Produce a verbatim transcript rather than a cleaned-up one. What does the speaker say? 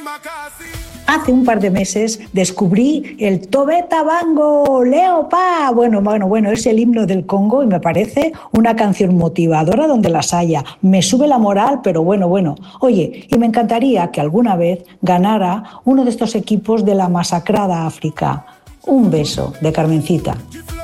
Hace un par de meses descubrí el Tobeta Bango Leopa. Bueno, bueno, bueno, es el himno del Congo y me parece una canción motivadora donde las haya. Me sube la moral, pero bueno, bueno. Oye, y me encantaría que alguna vez ganara uno de estos equipos de la masacrada África. Un beso de Carmencita.